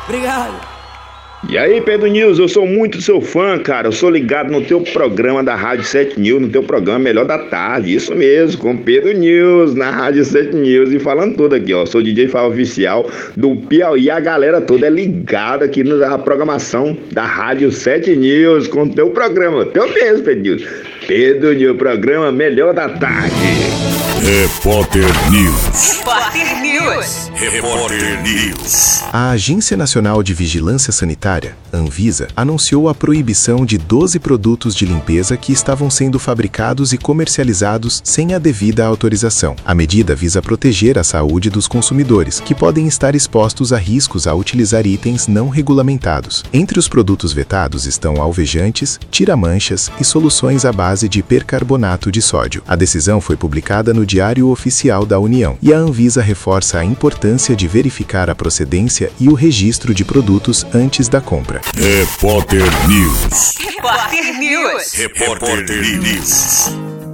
Obrigado. E aí, Pedro News, eu sou muito seu fã, cara. Eu sou ligado no teu programa da Rádio 7 News, no teu programa Melhor da Tarde. Isso mesmo, com Pedro News, na Rádio 7 News. E falando tudo aqui, ó. Sou DJ Fábio Oficial do Piauí. A galera toda é ligada aqui na programação da Rádio 7 News, com o teu programa. Teu mesmo, Pedro News. Pedro News, programa Melhor da Tarde. Repórter News. Repórter News. Repórter News. A Agência Nacional de Vigilância Sanitária, Anvisa, anunciou a proibição de 12 produtos de limpeza que estavam sendo fabricados e comercializados sem a devida autorização. A medida visa proteger a saúde dos consumidores, que podem estar expostos a riscos ao utilizar itens não regulamentados. Entre os produtos vetados estão alvejantes, tira-manchas e soluções à base de percarbonato de sódio. A decisão foi publicada no Diário Oficial da União e a Anvisa reforça a importância de verificar a procedência e o registro de produtos antes da compra. Repórter News. Repórter News. Repórter News.